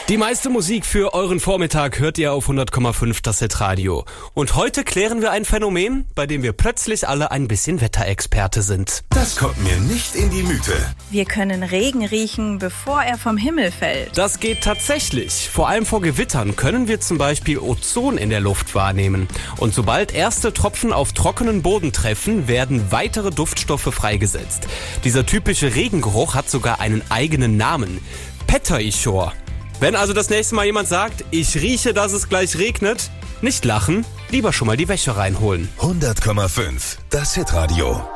Die meiste Musik für euren Vormittag hört ihr auf 100,5 das Hitradio. Und heute klären wir ein Phänomen, bei dem wir plötzlich alle ein bisschen Wetterexperte sind. Das kommt mir nicht in die Müte. Wir können Regen riechen, bevor er vom Himmel fällt. Das geht tatsächlich. Vor allem vor Gewittern können wir zum Beispiel Ozon in der Luft wahrnehmen. Und sobald erste Tropfen auf trockenen Boden treffen, werden weitere Duftstoffe freigesetzt. Dieser typische Regengeruch hat sogar einen eigenen Namen. Petterichor. Wenn also das nächste Mal jemand sagt, ich rieche, dass es gleich regnet, nicht lachen, lieber schon mal die Wäsche reinholen. 100,5 das Hitradio.